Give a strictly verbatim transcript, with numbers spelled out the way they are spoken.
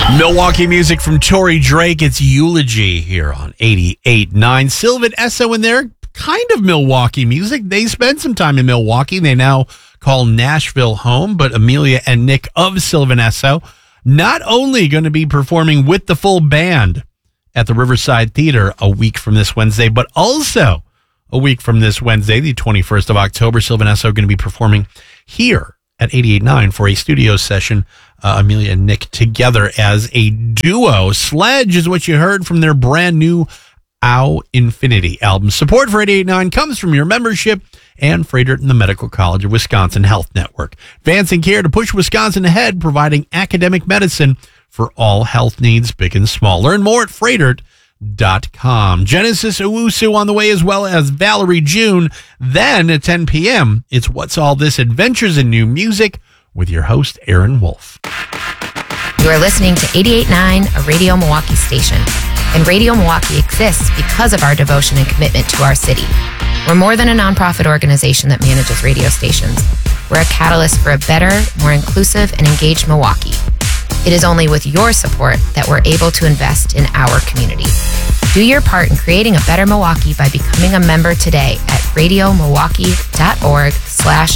Milwaukee music from Tori Drake. It's Eulogy here on eighty-eight point nine. Sylvan Esso in there, kind of Milwaukee music. They spent some time in Milwaukee. They now call Nashville home, but Amelia and Nick of Sylvan Esso not only going to be performing with the full band at the Riverside Theater a week from this Wednesday, but also a week from this Wednesday, the twenty-first of October, Sylvan Esso going to be performing here at eighty-eight point nine for a studio session. Uh, Amelia and Nick together as a duo. Sledge is what you heard from their brand new Ow Infinity album. Support for eighty-eight point nine comes from your membership and Frederick and the Medical College of Wisconsin Health Network. Advancing care to push Wisconsin ahead, providing academic medicine for all health needs, big and small. Learn more at Frederick dot com. Genesis Owusu on the way, as well as Valerie June. Then at ten p.m., it's What's All This? Adventures in New Music with your host, Aaron Wolf. You are listening to eighty-eight point nine, a Radio Milwaukee station. And Radio Milwaukee exists because of our devotion and commitment to our city. We're more than a nonprofit organization that manages radio stations. We're a catalyst for a better, more inclusive, and engaged Milwaukee. It is only with your support that we're able to invest in our community. Do your part in creating a better Milwaukee by becoming a member today at radio milwaukee dot org slash